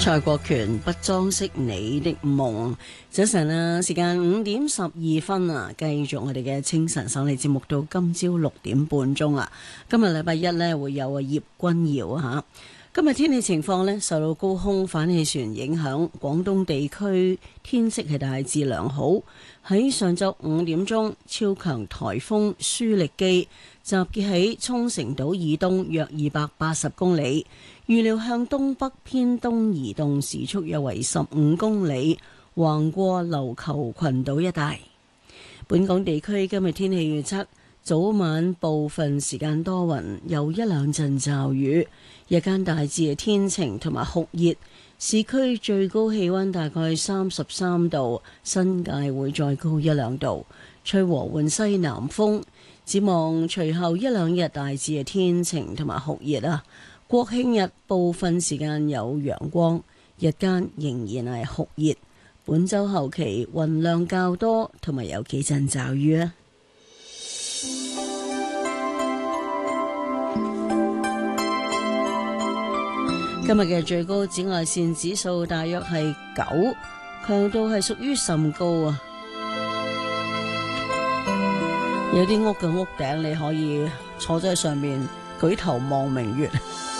蔡國權不裝飾你的夢。早晨啊，時間5:12啊，繼續我哋嘅清晨爽利節目到今朝6點半啊。今日禮拜一呢，會有葉君堯吓。今日天氣情況呢，受到高空反氣旋影響，廣東地區天色係大致良好。喺上晝5點鐘，超強颱風舒力基集結喺沖繩島以東約280公里，預料向東北偏東移動，時速約為15公里，橫過琉球群島一帶。本港地區今日天氣預測，早晚部分時間多雲，有一兩陣驟雨，日間大致嘅天晴同埋酷熱，市區最高氣溫大概33度，新界會再高一兩度，吹和緩西南風。展望隨後一兩日大致嘅天晴同埋酷熱啊，國慶日部分時間有陽光，日間仍然係酷熱。本週後期雲量較多，同埋有幾陣驟雨啊。今日嘅最高紫外線指數大約係9，強度係屬於甚高啊。有啲屋嘅屋頂你可以坐在上面舉頭望明月。